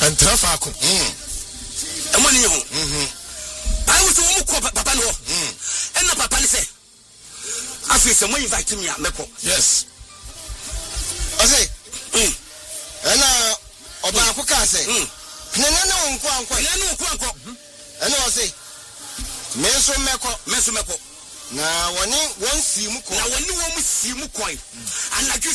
and Trafako. And when you I was a papa no. And the papa say, I feel someone inviting me at Meko. Yes. I say, and Obakuka say, no, and I say, Meso Meko. Now, one see Muko, and like you